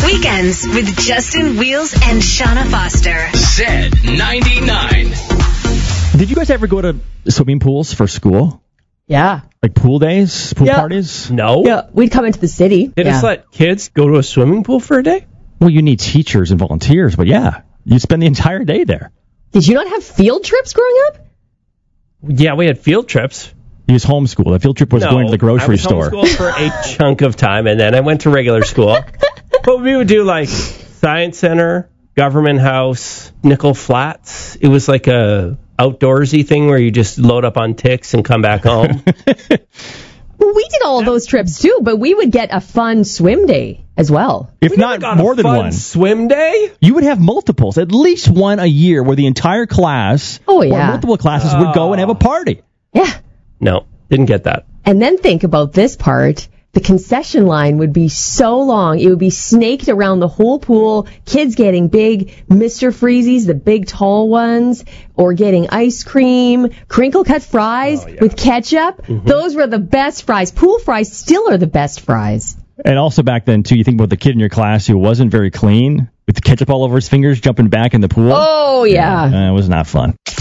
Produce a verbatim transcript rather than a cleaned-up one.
Weekends with Justin Wheels and Shauna Foster. Z ninety-nine. Did you guys ever go to swimming pools for school? Yeah. Like pool days, pool Yeah. parties? No. Yeah, we'd come into the city. They yeah. just let kids go to a swimming pool for a day? Well, you need teachers and volunteers, but yeah, you spend the entire day there. Did you not have field trips growing up? Yeah, we had field trips. He was homeschooled. The field trip was no, going to the grocery I was store. homeschooled for a chunk of time, and then I went to regular school. But we would do like Science Center, Government House, Nickel Flats. It was like a outdoorsy thing where you just load up on ticks and come back home. Well, we did all of those trips too, but we would get a fun swim day as well. If We not never got more a than fun one. swim day? You would have multiples, at least one a year, where the entire class Oh, or yeah. multiple classes would go and have a party. Yeah. No, didn't get that. And then think about this part. The concession line would be so long. It would be snaked around the whole pool. Kids getting big Mister Freezies, the big tall ones, or getting ice cream, crinkle cut fries Oh, yeah. with ketchup. Mm-hmm. Those were the best fries. Pool fries still are the best fries. And also back then, too, you think about the kid in your class who wasn't very clean, with the ketchup all over his fingers, jumping back in the pool. Oh, yeah. Uh, it was not fun.